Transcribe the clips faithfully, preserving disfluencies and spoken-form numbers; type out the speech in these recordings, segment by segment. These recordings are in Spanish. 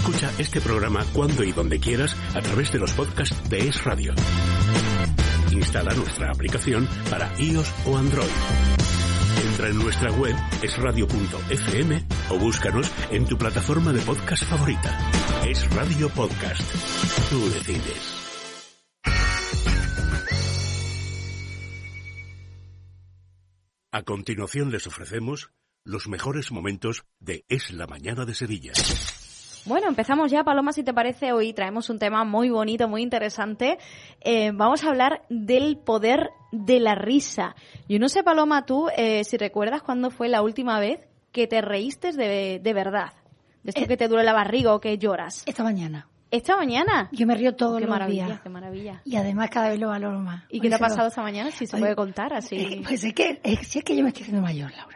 Escucha este programa cuando y donde quieras a través de los podcasts de Es Radio. Instala nuestra aplicación para iOS o Android. Entra en nuestra web es radio punto efe eme o búscanos en tu plataforma de podcast favorita. Es Radio Podcast. Tú decides. A continuación les ofrecemos los mejores momentos de Es la Mañana de Sevilla. Bueno, empezamos ya, Paloma, si te parece. Hoy traemos un tema muy bonito, muy interesante. Eh, vamos a hablar del poder de la risa. Yo no sé, Paloma, tú, eh, si recuerdas cuándo fue la última vez que te reíste de, de verdad. De esto eh, que te duele la barriga o que lloras. Esta mañana. ¿Esta mañana? Yo me río todos qué los maravilla, días. Qué maravilla. Y además cada vez lo valoro más. ¿Y qué te ha pasado esta mañana? Si se Hoy, puede contar así. Eh, pues es que, es, si es que yo me estoy haciendo mayor, Laura.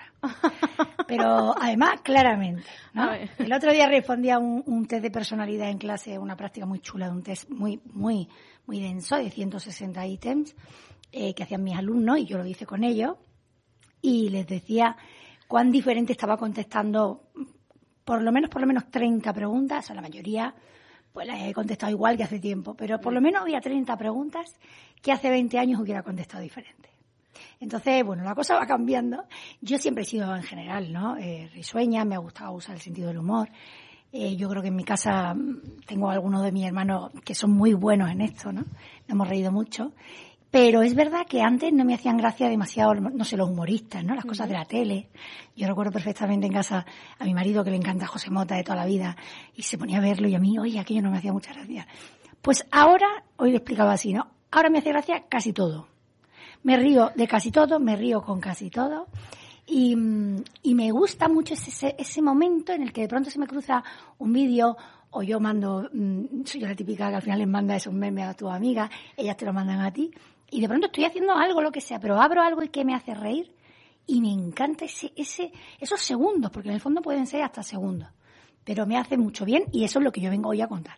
Pero además, claramente, ¿no? El otro día respondía un, un test de personalidad en clase, una práctica muy chula, de un test muy, muy, muy denso, de ciento sesenta ítems, eh, que hacían mis alumnos, y yo lo hice con ellos, y les decía cuán diferente estaba contestando, por lo menos, por lo menos treinta preguntas, o sea, la mayoría pues las he contestado igual que hace tiempo, pero por lo menos había treinta preguntas que hace veinte años hubiera contestado diferente. Entonces, bueno, la cosa va cambiando. Yo siempre he sido, en general, ¿no? Eh, risueña, me ha gustado usar el sentido del humor. Eh, yo creo que en mi casa tengo algunos de mis hermanos que son muy buenos en esto, ¿no? Nos hemos reído mucho. Pero es verdad que antes no me hacían gracia demasiado, no sé, los humoristas, ¿no? Las cosas de la tele. Yo recuerdo perfectamente en casa a mi marido, que le encanta José Mota de toda la vida, y se ponía a verlo, y a mí, oye, aquello no me hacía mucha gracia. Pues ahora, hoy le explicaba así, ¿no? Ahora me hace gracia casi todo. Me río de casi todo, me río con casi todo, y, y me gusta mucho ese, ese momento en el que de pronto se me cruza un vídeo, o yo mando, soy yo la típica que al final les manda esos memes a tus amigas, ellas te lo mandan a ti, y de pronto estoy haciendo algo, lo que sea, pero abro algo y que me hace reír, y me encanta ese, ese, esos segundos, porque en el fondo pueden ser hasta segundos, pero me hace mucho bien, y eso es lo que yo vengo hoy a contar.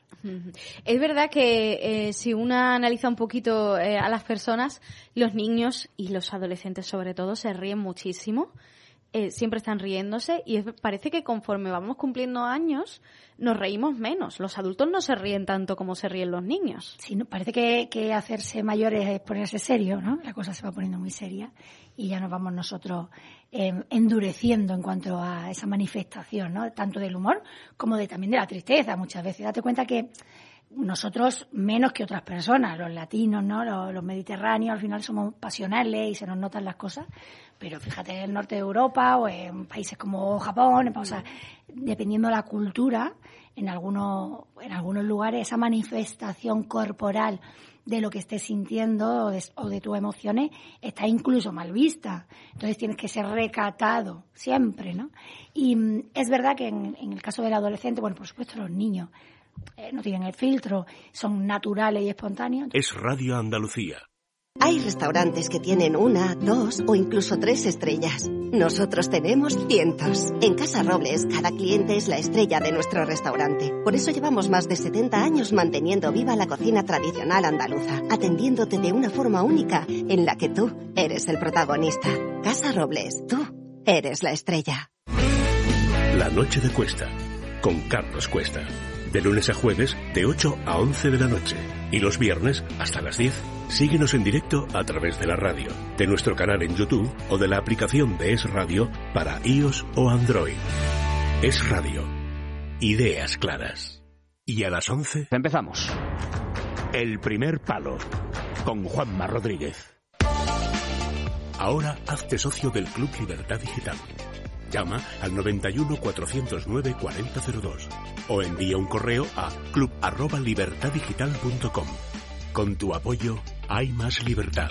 Es verdad que eh, si una analiza un poquito eh, a las personas, los niños y los adolescentes sobre todo se ríen muchísimo, eh, siempre están riéndose, y es, parece que conforme vamos cumpliendo años nos reímos menos. Los adultos no se ríen tanto como se ríen los niños. Sí, no, parece que, que hacerse mayores es ponerse serio, ¿no? La cosa se va poniendo muy seria y ya nos vamos nosotros eh, endureciendo en cuanto a esa manifestación, ¿no? Tanto del humor como de también de la tristeza muchas veces. Date cuenta que nosotros, menos que otras personas, los latinos, ¿no? Los, los mediterráneos, al final somos pasionales y se nos notan las cosas, pero fíjate en el norte de Europa o en países como Japón, o sea, dependiendo de la cultura, en algunos, en algunos lugares esa manifestación corporal de lo que estés sintiendo o de, o de tus emociones está incluso mal vista. Entonces tienes que ser recatado siempre, ¿no? Y es verdad que en, en el caso del adolescente, bueno, por supuesto los niños eh, no tienen el filtro, son naturales y espontáneos. Es Radio Andalucía. Hay restaurantes que tienen una, dos o incluso tres estrellas. Nosotros tenemos cientos. En Casa Robles, cada cliente es la estrella de nuestro restaurante. Por eso llevamos más de setenta años manteniendo viva la cocina tradicional andaluza, atendiéndote de una forma única en la que tú eres el protagonista. Casa Robles, tú eres la estrella. La noche de Cuesta, con Carlos Cuesta. De lunes a jueves, de ocho a once de la noche. Y los viernes, hasta las diez. Síguenos en directo a través de la radio, de nuestro canal en YouTube o de la aplicación de Es Radio para iOS o Android. Es Radio. Ideas claras. Y a las once... Empezamos. El primer palo, con Juanma Rodríguez. Ahora hazte socio del Club Libertad Digital. Llama al noventa y uno, cuatrocientos nueve, cuarenta cero dos o envía un correo a club arroba libertad digital punto com. Con tu apoyo hay más libertad.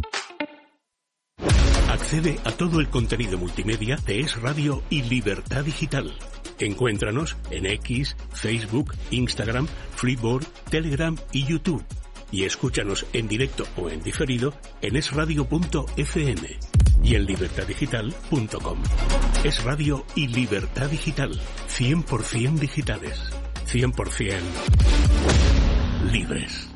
Accede a todo el contenido multimedia de Es Radio y Libertad Digital. Encuéntranos en X, Facebook, Instagram, Flipboard, Telegram y YouTube. Y escúchanos en directo o en diferido en es radio punto efe eme y en libertad digital punto com. Es Radio y Libertad Digital. cien por ciento digitales. cien por ciento libres.